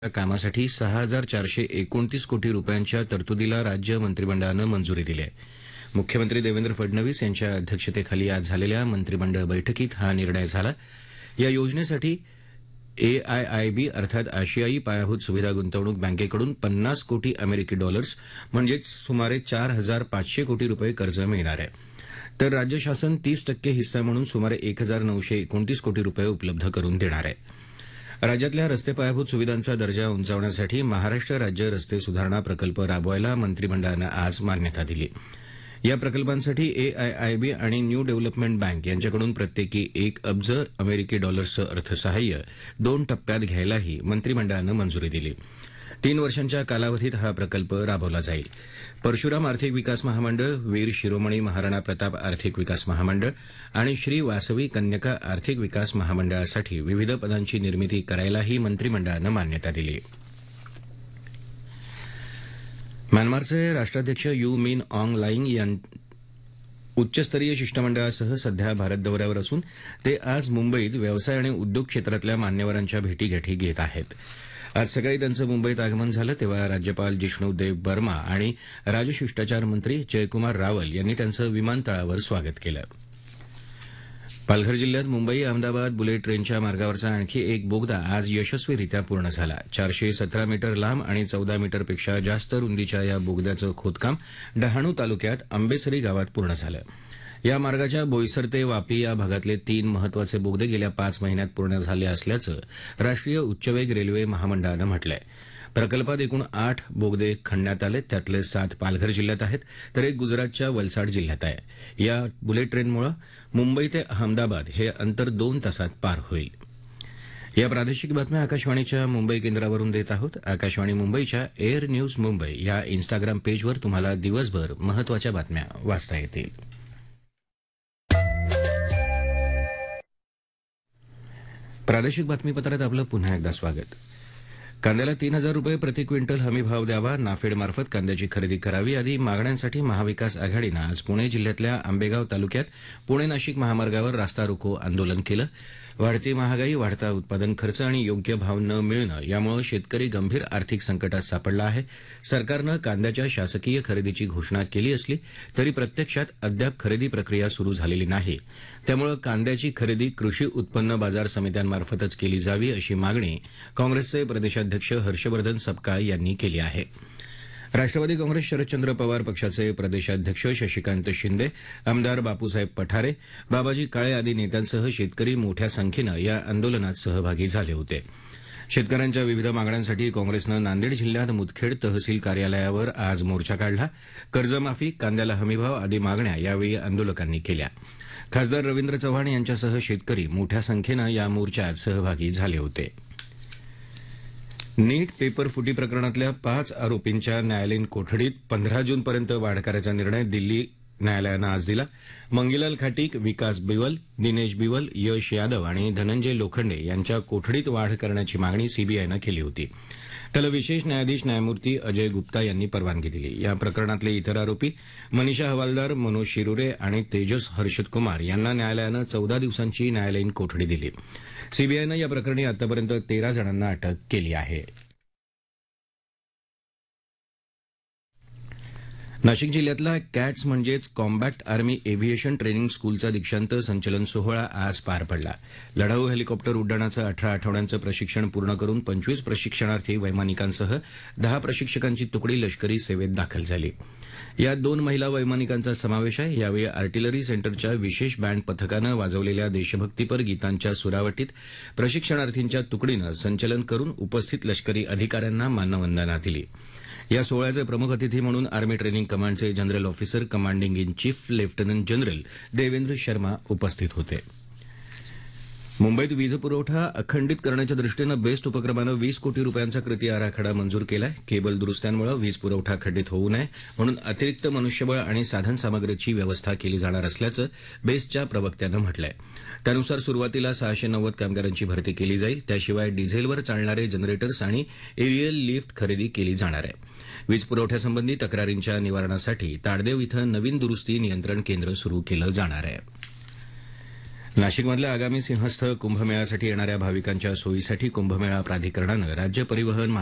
कामासाठी 6,429 कोटी रुपयांच्या तरतुदीला राज्य मंत्रिमंडळानं मंजुरी दिली आहे. मुख्यमंत्री देवेंद्र फडणवीस यांच्या अध्यक्षतेखाली आज झालेल्या मंत्रिमंडळ बैठकीत हा निर्णय झाला. या योजनेसाठी एआयआयबी अर्थात आशियाई पायाभूत सुविधा गुंतवणूक बँकेकडून 50 कोटी अमेरिकी डॉलर्स म्हणजेच सुमारे 4,500 कोटी रुपये कर्ज मिळणार आहे. तर राज्य शासन 30% हिस्सा म्हणून सुमारे 1,929 कोटी रुपये उपलब्ध करून देणार आहे. राज्यातल्या रस्ते पायाभूत सुविधांचा दर्जा उंचावण्यासाठी महाराष्ट्र राज्य रस्ते सुधारणा प्रकल्प राबवायला मंत्रिमंडळानं आज मान्यता दिली. या प्रकल्पांसाठी एआयआयबी आणि न्यू डेव्हलपमेंट बँक यांच्याकडून प्रत्येकी 1 अब्ज अमेरिकी डॉलर्सचं अर्थसहाय्य 2 टप्प्यात घ्यायलाही मंत्रिमंडळानं मंजुरी दिली. 3 वर्षांच्या कालावधीत हा प्रकल्प राबवला जाईल. परशुराम आर्थिक विकास महामंडळ, वीर शिरोमणी महाराणा प्रताप आर्थिक विकास महामंडळ आणि श्री वासवी कन्यका आर्थिक विकास महामंडळासाठी विविध पदांची निर्मिती करायलाही मंत्रिमंडळानं मान्यता दिली. म्यानमारचे राष्ट्राध्यक्ष यू मिन ऑंग लाईंग उच्चस्तरीय शिष्टमंडळासह सध्या भारत दौऱ्यावर असून ते आज मुंबईत व्यवसाय आणि उद्योग क्षेत्रातल्या मान्यवरांच्या भेटीगाठी घेत आहेत. आज सकाळी त्यांचं मुंबईत आगमन झालं तेव्हा राज्यपाल जिष्णू देव बर्मा आणि राजशिष्टाचार मंत्री जयकुमार रावल यांनी त्यांचं विमानतळावर स्वागत केलं. पालघर जिल्ह्यात मुंबई अहमदाबाद बुलेट ट्रेनच्या मार्गावरचा आणखी एक बोगदा आज यशस्वीरित्या पूर्ण झाला. 417 मीटर लांब आणि 14 मीटरपेक्षा जास्त रुंदीच्या या बोगद्याचं खोदकाम डहाणू तालुक्यात आंबेसरी गावात पूर्ण झालं. या मार्गाच्या बोईसर ते वापी या भागातले 3 महत्वाचे बोगदे गेल्या 5 महिन्यात पूर्ण झाले असल्याचं राष्ट्रीय उच्चवेग रेल्वे महामंडळानं म्हटलंय. प्रकल्पात एकूण 8 बोगदे खणण्यात आले, त्यातले 7 पालघर जिल्ह्यात आहेत तर एक गुजरातच्या वलसाड जिल्ह्यात आहे. या बुलेट ट्रेनमुळे मुंबई ते अहमदाबाद हे अंतर 2 तासात पार होईल. या प्रादेशिक बातम्या आकाशवाणीच्या मुंबई केंद्रावरून देत आहोत. आकाशवाणी मुंबईच्या एअर न्यूज मुंबई या इन्स्टाग्राम पेजवर तुम्हाला दिवसभर महत्वाच्या बातम्या वाचता येतील. प्रादेशिक बातमीपत्रात आपलं पुन्हा एकदा स्वागत. कांद्याला 3,000 रुपये प्रति क्विंटल हमीभाव द्यावा, नाफेडमार्फत कांद्याची खरेदी करावी आदी मागण्यांसाठी महाविकास आघाडीनं आज पुणे जिल्ह्यातल्या आंबेगाव तालुक्यात पुणे नाशिक महामार्गावर रास्ता रोको आंदोलन केलं. वाढती महागाई, वाढता उत्पादन खर्च आणि योग्य भाव न मिळणं यामुळे शेतकरी गंभीर आर्थिक संकटात सापडला आहे. सरकारनं कांद्याच्या शासकीय खरेदीची घोषणा केली असली तरी प्रत्यक्षात अद्याप खरेदी प्रक्रिया सुरू झालेली नाही. त्यामुळे कांद्याची खरेदी कृषी उत्पन्न बाजार समित्यांमार्फतच केली जावी अशी मागणी काँग्रेसचे प्रदेशाध्यक्ष हर्षवर्धन सपकाळ यांनी केली आहे. राष्ट्रवादी काँग्रेस शरदचंद्र पवार पक्षाचे प्रदेशाध्यक्ष शशिकांत शिंदे, आमदार बापूसाहेब पठारे, बाबाजी काळे आदी नेत्यांसह शेतकरी मोठ्या संख्येनं या आंदोलनात सहभागी झाले होते. शेतकऱ्यांच्या विविध मागण्यांसाठी काँग्रेसनं नांदेड जिल्ह्यात मुदखेड तहसील कार्यालयावर आज मोर्चा काढला. कर्जमाफी, कांद्याला हमीभाव आदी मागण्या यावेळी आंदोलकांनी केल्या. खासदार रवींद्र चव्हाण यांच्यासह शेतकरी मोठ्या संख्येनं या मोर्चात सहभागी झाले होते. नीट पेपर फुटी प्रकरणातल्या 5 आरोपींच्या न्यायालयीन कोठडीत 15 जूनपर्यंत वाढ करायचा निर्णय दिल्ली न्यायालयानं आज दिला. मंगीलाल खाटीक, विकास बिवल, दिनेश बिवल, यश यादव आणि धनंजय लोखंडे यांच्या कोठडीत वाढ करण्याची मागणी सीबीआयनं केली होती. त्याला विशेष न्यायाधीश न्यायमूर्ती अजय गुप्ता यांनी परवानगी दिली. या प्रकरणातले इतर आरोपी मनीषा हवालदार, मनोज शिरुरे आणि तेजस हर्षद कुमार यांना न्यायालयानं 14 दिवसांची न्यायालयीन कोठडी दिली. सीबीआयनं या प्रकरणी आतापर्यंत 13 जणांना अटक केली आहे. नाशिक जिल्ह्यातला कॅट्स म्हणजेच कॉम्बॅक्ट आर्मी एव्हिएशन ट्रेनिंग स्कूलचा दीक्षांत संचलन सोहळा आज पार पडला. लढाऊ हेलिकॉप्टर उड्डाणाचं 18 आठवड्यांचं प्रशिक्षण पूर्ण करून 25 प्रशिक्षणार्थी वैमानिकांसह 10 प्रशिक्षकांची तुकडी लष्करी सेवेत दाखल झाली. यात 2 महिला वैमानिकांचा समावेश आहे. यावेळी आर्टिलरी सेंटरच्या विशेष बँड पथकानं वाजवलेल्या देशभक्तीपर गीतांच्या सुरावटीत प्रशिक्षणार्थींच्या तुकडीनं संचलन करून उपस्थित लष्करी अधिकाऱ्यांना मानवंदना दिली. या सोहळ्याचे प्रमुख अतिथी म्हणून आर्मी ट्रेनिंग कमांडचे general officer commanding in chief lieutenant general Devendra Sharma उपस्थित होते. मुंबईत वीज पुरवठा अखंडित करण्याच्या दृष्टीनं बेस्ट उपक्रमानं 20 कोटी रुपयांचा कृती आराखडा मंजूर केलाय. केबल दुरुस्त्यांमुळे वीज पुरवठा खंडित होऊ नये म्हणून अतिरिक्त मनुष्यबळ आणि साधनसामग्रीची व्यवस्था केली जाणार असल्याचं बेस्टच्या प्रवक्त्यानं म्हटलंय. त्यानुसार सुरुवातीला 690 कामगारांची भरती केली जाईल. त्याशिवाय डिझेलवर चालणारे जनरेटर्स आणि एरियल लिफ्ट खरेदी केली जाणार आहे. वीज पुरवठ्यासंबंधी तक्रारींच्या निवारणासाठी ताडदेव इथं नवीन दुरुस्ती नियंत्रण केंद्र सुरू केलं जाणार आहे. नाशिकमधल्या आगामी सिंहस्थ कुंभमेळ्यासाठी येणाऱ्या भाविकांच्या सोयीसाठी कुंभमेळा प्राधिकरणानं राज्य परिवहन